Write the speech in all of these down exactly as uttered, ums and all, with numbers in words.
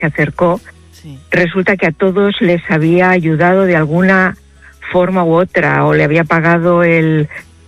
se acercó, sí. Resulta que a todos les había ayudado de alguna forma u otra, o le había pagado el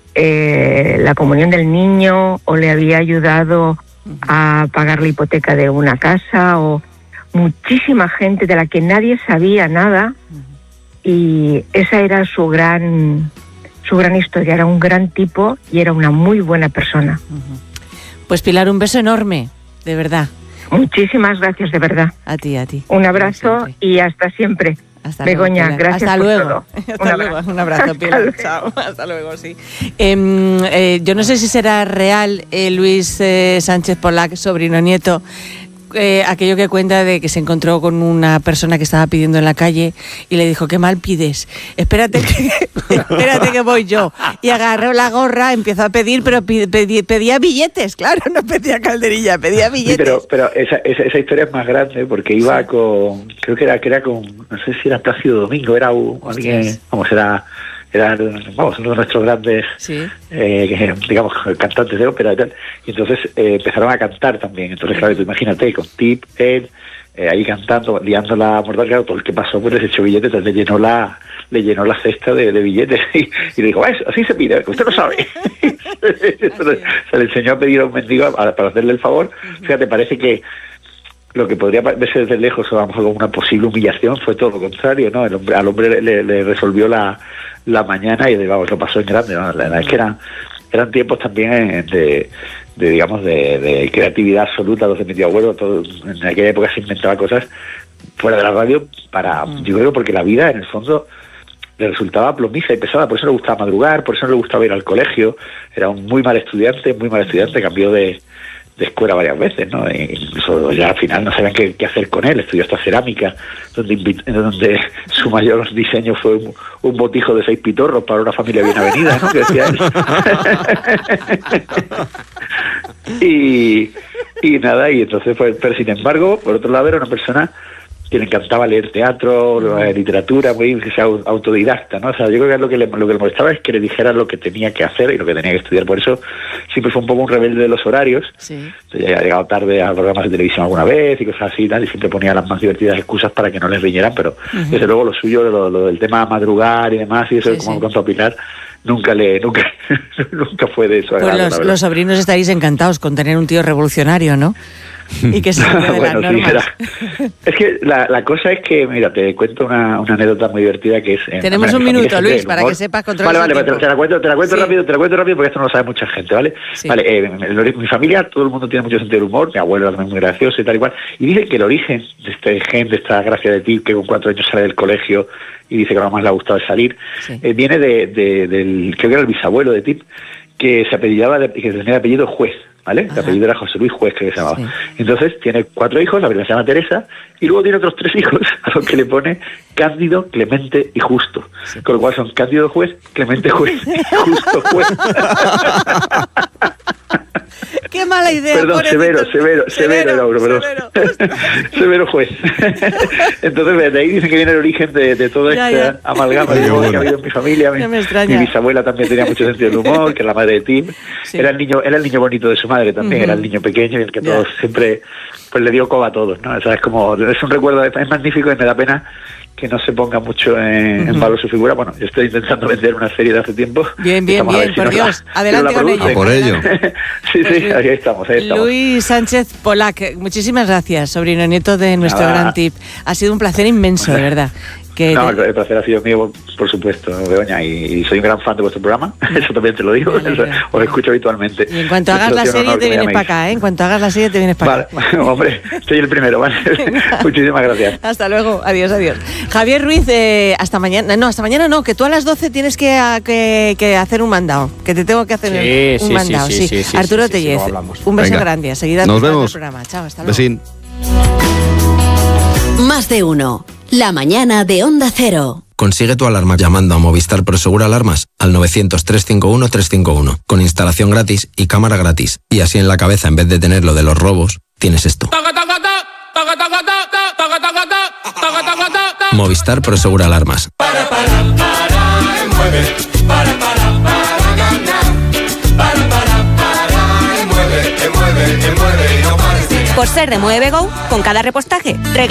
eh, la comunión del niño, o le había ayudado uh-huh. a pagar la hipoteca de una casa, o muchísima gente de la que nadie sabía nada, uh-huh. y esa era su gran su gran historia. Era un gran tipo y era una muy buena persona. Uh-huh. Pues Pilar, un beso enorme, de verdad. Muchísimas gracias, de verdad. A ti, a ti. Un abrazo y hasta siempre. Hasta Begoña, luego, gracias hasta por luego. todo. Hasta un luego. Abrazo. Un abrazo, Pilar. Hasta Chao. Hasta luego, sí. Eh, eh, yo no sé si será real, eh, Luis eh, Sánchez Polac, sobrino nieto, eh, aquello que cuenta de que se encontró con una persona que estaba pidiendo en la calle y le dijo, qué mal pides, espérate que, espérate que voy yo. Y agarró la gorra, empezó a pedir, pero pedía, pedía billetes, claro, no pedía calderilla, pedía billetes. Sí, pero pero esa, esa, esa historia es más grande porque iba sí. con, creo que era, que era con, no sé si era Plácido Domingo, era un, alguien, vamos, era... Era, vamos, uno de nuestros grandes, sí. eh, digamos, cantantes de ópera y tal. Y entonces eh, empezaron a cantar también. Entonces, claro, tú imagínate, con Tip, él, eh, ahí cantando, liando la mortal, claro, todo el que pasó, pues les echó billetes, entonces le llenó la, le llenó la cesta de, de billetes. Y, y le dijo, eso, así se pide, usted lo sabe. se, le, se le enseñó a pedir a un mendigo para, para hacerle el favor. Fíjate, parece que lo que podría verse desde lejos o a lo mejor como una posible humillación fue todo lo contrario, ¿no? El hombre, al hombre le, le resolvió la, la mañana y vamos, lo pasó en grande, ¿no? La verdad es que eran, eran tiempos también de, de digamos, de, de creatividad absoluta, donde mi tío abuelo, todo, en aquella época se inventaba cosas fuera de la radio para, mm. yo creo, porque la vida en el fondo le resultaba plomiza y pesada, por eso le gustaba madrugar, por eso no le gustaba ir al colegio, era un muy mal estudiante, muy mal estudiante, cambió de de escuela varias veces, ¿no? E incluso ya al final no sabían qué, qué hacer con él. Estudió hasta cerámica, donde, donde su mayor diseño fue un, un botijo de seis pitorros para una familia bien avenida, ¿no? Que decía él. y, y nada, y entonces, pues, pero sin embargo, por otro lado, era una persona que le encantaba leer teatro, mm. literatura, muy que sea autodidacta, ¿no? O sea, yo creo que lo que, le, lo que le molestaba es que le dijera lo que tenía que hacer y lo que tenía que estudiar. Por eso siempre fue un poco un rebelde de los horarios. Sí. Ya ha llegado tarde a programas de televisión alguna vez y cosas así y tal, y siempre ponía las más divertidas excusas para que no les riñeran, pero uh-huh. desde luego lo suyo, lo, lo del tema madrugar y demás, y eso, sí, como sí. contó Pilar, nunca le nunca nunca fue de eso. Pues los, los sobrinos estaréis encantados con tener un tío revolucionario, ¿no? Y que se de bueno, las sí, era. Es que la, la cosa es que, mira, te cuento una, una anécdota muy divertida que es... Tenemos un minuto, Luis, para que sepas controlar. Vale, vale, te, te la cuento, te la cuento sí. rápido, te la cuento rápido porque esto no lo sabe mucha gente, ¿vale? Sí. Vale, eh, mi, mi familia, todo el mundo tiene mucho sentido del humor, mi abuelo también muy gracioso y tal y cual, y dice que el origen de este gen, de esta gracia de Tip, que con cuatro años sale del colegio y dice que lo más le ha gustado es salir, sí. eh, viene de, de, del, creo que era el bisabuelo de Tip, que se apellidaba, de, que tenía el apellido Juez, ¿vale? El apellido era José Luis Juez, que se llamaba. Sí. Entonces tiene cuatro hijos, la primera se llama Teresa, y luego tiene otros tres hijos, a los que le pone Cándido, Clemente y Justo. Sí. Con lo cual son Cándido Juez, Clemente Juez, Justo Juez. Qué mala idea. Perdón, severo, severo, severo, severo, era uno, perdón. Severo. Severo Juez. Entonces, de ahí dicen que viene el origen de, de toda ya, esta ya. amalgama de humor que ha habido en mi familia. Mi, mi bisabuela también tenía mucho sentido del humor, que era la madre de Tim. Sí. Era el niño, era el niño bonito de su madre también, uh-huh. era el niño pequeño y el que ya. todos siempre pues le dio coba a todos, ¿no? O sea, es como, es un recuerdo, es magnífico y me da pena que no se ponga mucho en, uh-huh. en valor su figura. Bueno, yo estoy intentando vender una serie de hace tiempo. Bien, bien, bien, si por Dios. La, adelante con ello. A por ello. sí, sí, ahí estamos, ahí estamos. Luis Sánchez Polac, muchísimas gracias, sobrino nieto de nuestro Nada. gran Tip. Ha sido un placer inmenso, de verdad. Que no, te... el placer ha sido mío, por supuesto, Begoña, y, y soy un gran fan de vuestro programa, eso también te lo digo, eso, os escucho habitualmente. Y en cuanto hagas la serie te vienes para acá, ¿eh? En cuanto hagas la serie te vienes para vale, acá. Hombre, soy el primero, ¿vale? Muchísimas gracias. Hasta luego, adiós, adiós. Javier Ruiz, eh, hasta mañana, no, hasta mañana no, que tú a las doce tienes que, a, que, que hacer un mandado, que te tengo que hacer sí, un sí, mandado, sí. sí, sí, sí Arturo sí, sí, Tellez, sí, un beso Venga. grande, a seguir Nos vemos. el programa. Chao, hasta luego. Besín. Más de uno. La mañana de Onda Cero. Consigue tu alarma llamando a Movistar Prosegur Alarmas al novecientos, trescientos cincuenta y uno, trescientos cincuenta y uno con instalación gratis y cámara gratis. Y así en la cabeza, en vez de tener lo de los robos, tienes esto. Movistar Prosegur Alarmas. Para, para, para, mueve, para, para, para ganar. Para, para, para, mueve, mueve, mueve, no pares de ganar. Por ser de Mueve Go, con cada repostaje, regala